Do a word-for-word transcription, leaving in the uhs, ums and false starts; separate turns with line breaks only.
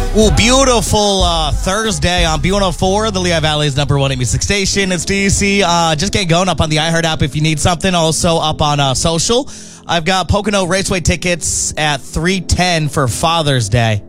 Ooh, beautiful uh, Thursday on B one oh four, the Lehigh Valley's number one music station. It's D C. Uh, just get going up on the iHeart app if you need something. Also up on uh, social. I've got Pocono Raceway tickets at three ten for Father's Day.